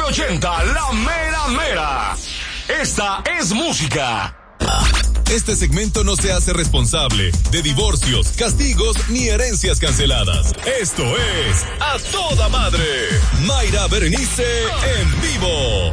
980, la mera mera. Esta es música. Este segmento no se hace responsable de divorcios, castigos ni herencias canceladas. Esto es A Toda Madre. Mayra Berenice en vivo.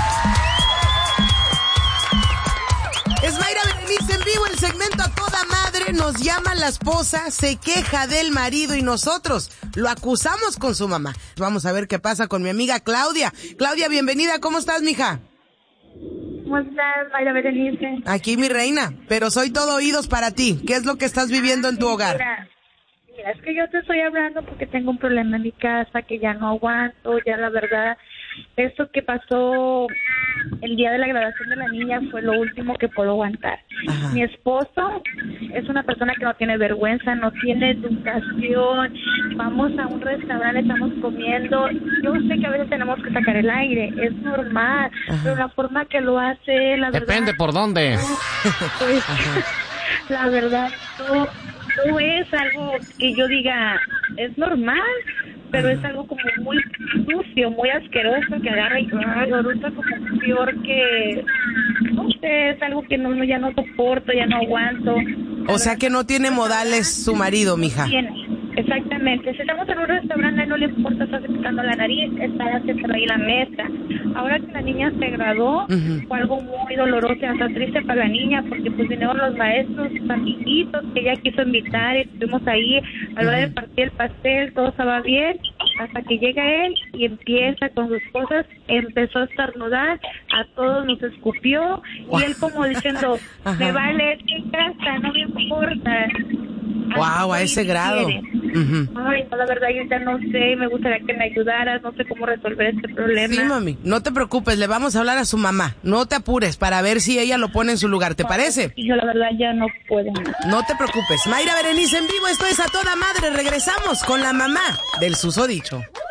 Es Mayra Berenice en vivo, el segmento A Toda Madre. Nos llama la esposa, se queja del marido y nosotros lo acusamos con su mamá. Vamos a ver qué pasa con mi amiga Claudia. Claudia, bienvenida, ¿cómo estás, mija? ¿Cómo estás, Mayra Berenice? Aquí, mi reina, pero soy todo oídos para ti. ¿Qué es lo que estás viviendo en tu hogar? Mira, es que yo te estoy hablando porque tengo un problema en mi casa que ya no aguanto, ya la verdad, esto que pasó el día de la graduación de la niña fue lo último que puedo aguantar. Ajá. Mi esposo es una persona que no tiene vergüenza, no tiene educación. Vamos a un restaurante, estamos comiendo. Yo sé que a veces tenemos que sacar el aire, es normal. Ajá. Pero la forma que lo hace, la verdad... Depende por dónde. Pues, la verdad, no es algo que yo diga, es normal, pero es algo como muy sucio, muy asqueroso, que agarra y ahorita como peor que, no sé, es algo que ya no soporto, ya no aguanto. O sea que no tiene modales su marido, mija. Tiene, exactamente. Si estamos en un restaurante, no le importa, está picando la nariz, está haciendo ahí la mesa. Ahora que la niña se graduó, fue algo muy doloroso y hasta triste para la niña, porque pues vinieron los maestros, sus amiguitos, que ella quiso invitar, y estuvimos ahí a la hora de partir el pastel, todo estaba bien, hasta que llega él y empieza con sus cosas, empezó a estornudar, a todos nos escupió, y él como diciendo, me vale mi casa, no me importa. Wow, a ese grado. Ay, no, la verdad yo ya no sé, me gustaría que me ayudaras, no sé cómo resolver este problema. Sí, mami, no te preocupes, le vamos a hablar a su mamá, no te apures para ver si ella lo pone en su lugar, ¿te parece? Yo la verdad ya no puedo. No te preocupes, Mayra Berenice en vivo, esto es A Toda Madre, regresamos con la mamá del susodicho.